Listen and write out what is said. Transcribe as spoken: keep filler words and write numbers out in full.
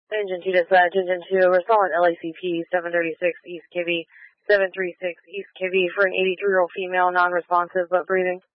Engine two dispatch, engine two, we're calling L A C P seven thirty-six East Kibby, seven three six East Kibby for an eighty-three-year-old female, non-responsive but breathing.